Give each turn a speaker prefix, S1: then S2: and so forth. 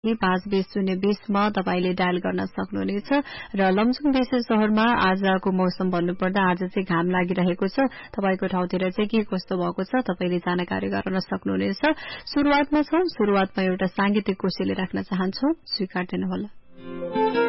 S1: 52020 मा तपाईले डायल गर्न सक्नुहुनेछ र लमजुङ विशेष शहरमा आजको मौसम भन्नुपर्दा आज चाहिँ घाम लागिरहेको छ तपाईको ठाउँतिर चाहिँ के कस्तो भएको छ तपाईले जानकारी गराउन सक्नुहुनेछ सुरुवातमा एउटा सांगीतिक कोसेली राख्न चाहन्छु स्वीकार दिनुहोला